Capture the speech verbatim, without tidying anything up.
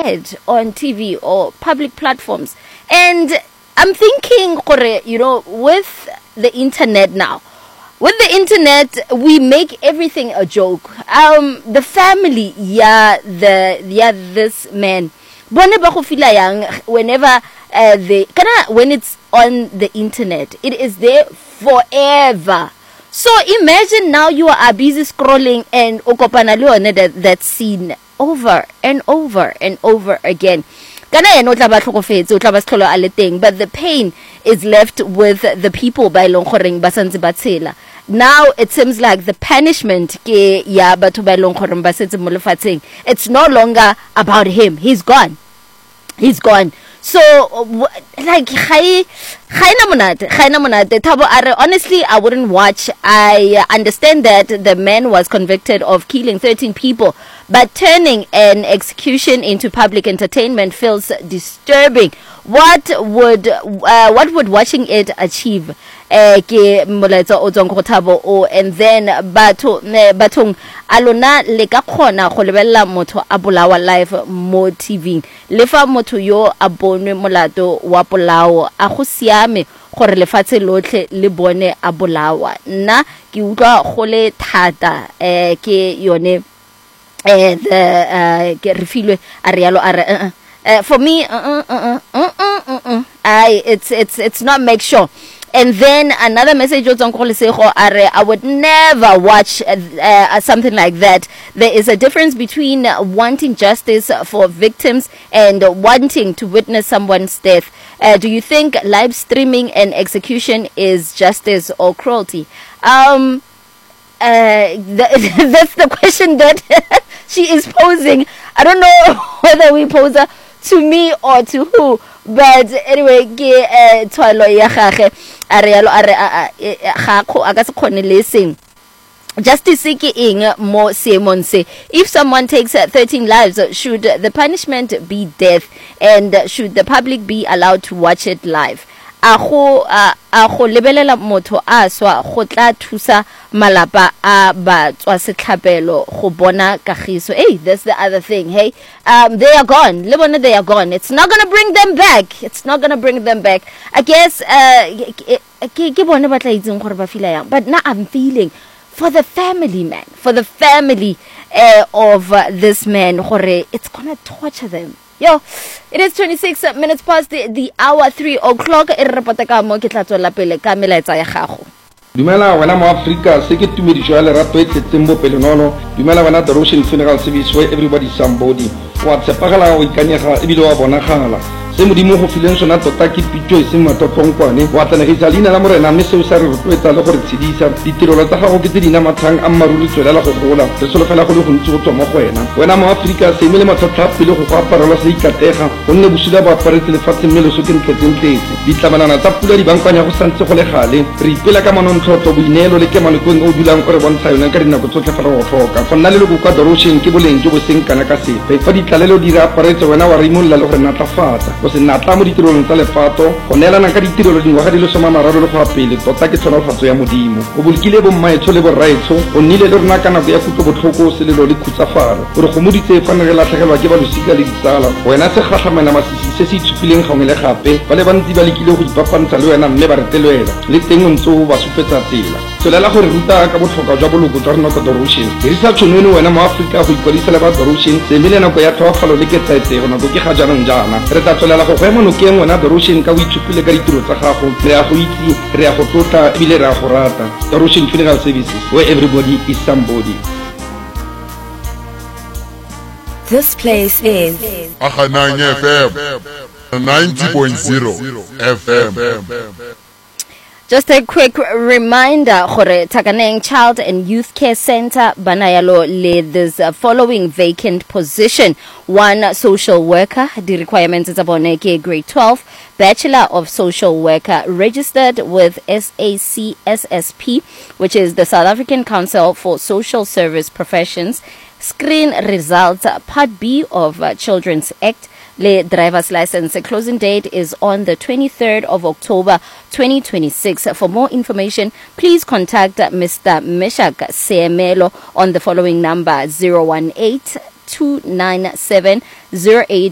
aired on T V or public platforms. And I'm thinking, you know, with the internet now, with the internet, we make everything a joke. Um, the family, yeah, the yeah, this man, whenever uh, they, when it's on the internet, it is there forever. So imagine now you are busy scrolling and that that scene over and over and over again. But the pain is left with the people by Longkoreng Basanzi Batsela. Now it seems like the punishment it's no longer about him. He's gone. He's gone. So, like, honestly, I wouldn't watch. I understand that the man was convicted of killing thirteen people, but turning an execution into public entertainment feels disturbing. What would uh, what would watching it achieve? And then batho bathong alona le ka khona go lebella motho a bolawa live mo T V le fa motho yo a bonwe molato wa polao a go siame gore lefatshe lotlhe le bone a bolawa. Nna ke utlwa go le thata eh ke yone eh the ke refilwe a rialo a Uh, for me, uh, uh, uh, uh, uh, uh, uh, I, it's, it's, it's not make sure. And then another message, I would never watch uh, uh, something like that. There is a difference between wanting justice for victims and wanting to witness someone's death. Uh, do you think live streaming and execution is justice or cruelty? Um, uh, th- that's the question that she is posing. I don't know whether we pose her to me or to who, but anyway, ke tshwalo ya gage a re yalo a re ga go a ka se khone lesen justice ke eng mo seemong se. If someone takes thirteen lives, should the punishment be death, and should the public be allowed to watch it live? A go a go lebelela motho a swa go tla thusa malapa a ba tswa setlhapelo go bona kagiso. Hey, that's the other thing. Hey, um they are gone. Le bona they are gone. It's not going to bring them back. It's not going to bring them back. I guess uh ke ke bona ba tla itseng gore ba feel yang, but now I'm feeling for the family, man, for the family uh, of uh, this man gore it's going to torture them. Yo, it is twenty-six minutes past the, the hour, three o'clock. Dumela wena mo Africa se ke tumedišo ya lerato e tletseng bo pelenono. Dumela wena The Roshan Funeral Service where everybody is somebody. Wa tshepagala o ikanyega ebile wa bonagala. Se modimo go fileng sona tota ke pitso e seng matotlhonkwane wa tlanegisa leina la morena mme seo sa re rotloetsa le gore tshedisa ditirelo tsa gago ke tse dina mathang a mmaruri tswelela go gola re solofela go le gontsi go tswa mo go wena wena mo Africa se emele matlhotlha pele go go aparelwa se ikatega gonne bosula bo aparetse lefatshe mme leso ke ntletseng ditlamanana tsa pula di bankwanya go santse go le gale re ipela ka manontlhotlho boineelo le kemalekong o dulang gore bontsha yone ka dinako tsotlhe fa re go tlhoka go nna le loko kwa The Roshan ke boleng jo bo seng kana ka sepe fa ditlalelo di re aparetse wena wa re imolla le gore natlafatsa go se natla mo ditirelong tsa lefato go neelana ka ditirelo dingwaga di le soma mararo le go apele tota ke tlhonafatso ya modimo o bolkile bo mmaetsho le borraetsho o nnile le rena ka nako ya kutlo botlhoko selelo le khutsafalo gore go moditse fa ne re latlhegelwa ke balosika le ditsala wena se gaglamela masisi se se itshupileng gongwe le gape ba le bantsi ba lekile go ipapantsha le wena mme ba re telwela le teng o ntse o ba supetsa tsela tswelela gore ruta ka botlhokwa jwa boloko jwa rona ka The Roshan dirisa tšhono eno wena mo Africa go ikwadisa le ba The Roshan se emile nako ya tlhoafalo le ketsaetsego nako ke ga jaanong jaana re tla tswelela go go ema nokeng wena The Roshan ka o itshupile ka ditiro tsa gago re a go itse re a go tlotla ebile re a go rata The Roshan Funeral Services where everybody is somebody. This place is Akhananya F M ninety point zero F M. Just a quick reminder, Hore Takaneng Child and Youth Care Center, Banayalo, led this uh, following vacant position. One social worker, the requirements is Aboneke grade twelve, Bachelor of Social Worker, registered with S A C S S P, which is the South African Council for Social Service Professions. Screen results, Part B of uh, Children's Act. Le driver's license closing date is on the twenty-third of October twenty twenty-six. For more information, please contact Mister Meshak Seemelo on the following number zero one eight two nine seven zero eight